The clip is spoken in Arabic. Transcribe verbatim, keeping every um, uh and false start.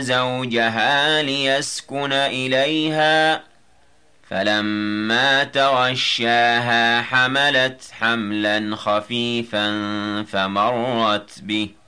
زوجها ليسكن إليها فلما تغشاها حملت حملا خفيفا فمرت به